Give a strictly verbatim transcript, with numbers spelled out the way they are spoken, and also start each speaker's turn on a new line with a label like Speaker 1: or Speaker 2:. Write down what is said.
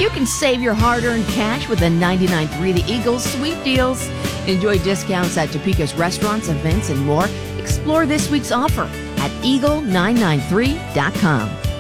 Speaker 1: You can save your hard-earned cash with the ninety-nine point three The Eagles Sweet Deals. Enjoy discounts at Topeka's restaurants, events, and more. Explore this week's offer at eagle nine nine three dot com.